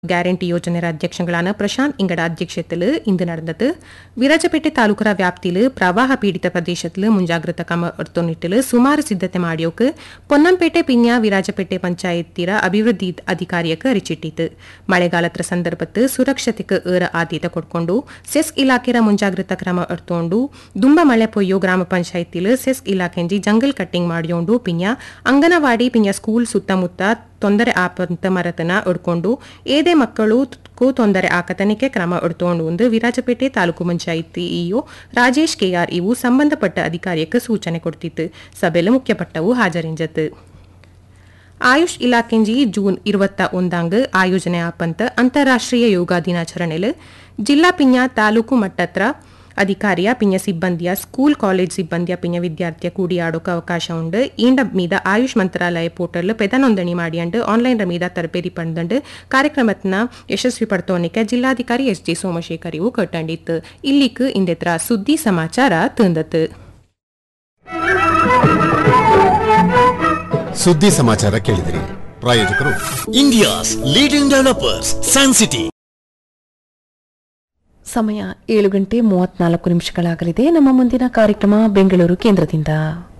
Guarantee ಯೋಜನೆ ಅಧ್ಯಕ್ಷಗಳಾன பிரசாந்த் ಇಂಗಡ ಅಧ್ಯಕ್ಷತೆயில் ಇಂದು நடந்தது. ವಿರಾಜಪೇಟೆ ತಾಲೂಕರ ವ್ಯಾಪ್ತಿಯಲ್ಲಿ ಪ್ರವಾಹ ಪೀಡಿತ ಪ್ರದೇಶದಲ್ಲಿ ಮುಂಜಾಗ್ರತಾ ಕ್ರಮ எடுத்துனிட்டில் ಸುಮಾರು ಸಿದ್ಧತೆ ಮಾಡಿಯೋಕೆ ಪೊನ್ನಂಪೇಟೆ ಪಿನ್ಯಾ ವಿರಾಜಪೇಟೆ ಪಂಚಾಯತಿರ ಅಭಿವೃದ್ಧಿ ಅಧಿಕಾರಿಯಕ್ಕೆ ಅರಿಚಿಟ್ಟಿತು. ಮಳೆಗಾಲದ ಸಂದರ್ಭದಲ್ಲಿ ಸುರಕ್ಷತೆಗೆ ಆದ್ಯತೆ ಕೊಡ್ಕೊಂಡು ಸೆಸ್ ಇಲಾಖೆಯ ಮುಂಜಾಗ್ರತಾ ಕ್ರಮ எடுத்துಕೊಂಡು ದುಂಬ ಮಳೆ ಪೊಯ್ಯೋ ಗ್ರಾಮ ಪಂಚಾಯತಿಯಲ್ಲಿ cess ಇಲಾಖೆಂಜಿ jungle cutting ಮಾಡಿಯೋಂಡು ಪಿನ್ಯಾ anganwadi ಪಿನ್ಯಾ school ಸುತ್ತಮುತ್ತ ತೊಂದರೆ ಆಪಂತ ಮರತನ ಒಡ್ಕೊಂಡು ಏದೇ ಮಕ್ಕಳು ತೊಂದರೆ ಆಕತನಿಕೆ ಕ್ರಮ எடுத்துಕೊಂಡು ಒಂದು ವಿರಾಜಪೇಟೆ ತಾಲೂಕು ಪಂಚಾಯಿತಿ ಇಒ ರಾಜೇಶ್ ಕೆಆರ್ ಇವು ಸಂಬಂಧಪಟ್ಟ ಅಧಿಕಾರಿಯಕ್ಕೆ ಸೂಚನೆ ಕೊಡ್ತಿತ್ತು. ಸಭೆಯಲ್ಲಿ ಮುಖ್ಯಪಟ್ಟವು ಹಾಜರಿಂಜತ್ತು. ಆಯುಷ್ ಇಲಾಖೆಂಜಿ ಜೂನ್ 21 ಆಯೋಜನೆ ಆಪಂತ ಅಂತಾರಾಷ್ಟ್ರೀಯ ಯೋಗ ದಿನಾಚರಣೆಯಲ್ಲಿ ಜಿಲ್ಲಾ ಪಿನ್ಯಾ ತಾಲೂಕು ಮಟ್ಟತ್ರ ಅಧಿಕಾರಿಯ ಪಿನ್ಯ ಸಿಬ್ಬಂದಿಯ ಸ್ಕೂಲ್ ಕಾಲೇಜ್ ಸಿಬ್ಬಂದಿಯ ಪಿನ್ಯ ವಿದ್ಯಾರ್ಥಿಯ ಕೂಡಿಯಾಡೋಕೆ ಅವಕಾಶ ಉಂಡು. ಈಂಡ ಮೀದ ಆಯುಷ್ ಮಂತ್ರಾಲಯ ಪೋರ್ಟಲ್ ಪೆದ ನೋಂದಣಿ ಮಾಡಿಯಂಡು ಆನ್ಲೈನ್ ಮೀದ ತರಬೇತಿ ಪಡೆದಂಡು ಕಾರ್ಯಕ್ರಮತ್ನ ಯಶಸ್ವಿ ಪಡ್ತೋನಿಕೆ ಜಿಲ್ಲಾಧಿಕಾರಿ ಎಸ್.ಜಿ. ಸೋಮಶೇಖರ್ ಇವು ಕಟ್ಟಂಡಿತ್ತು. ಇಲ್ಲಿಕ್ ಇಂದೆತ್ರ ಸುದ್ದಿ ಸಮಾಚಾರ ತಂದತ್ತು. ಸುದ್ದಿ ಸಮಾಚಾರ ಕೇಳಿದ್ರಿ. ಪ್ರಾಯೋಜಕರು India's leading developers San city. ಸಮಯ 7:34 ನಮ್ಮ ಮುಂದಿನ ಕಾರ್ಯಕ್ರಮ ಬೆಂಗಳೂರು ಕೇಂದ್ರದಿಂದ.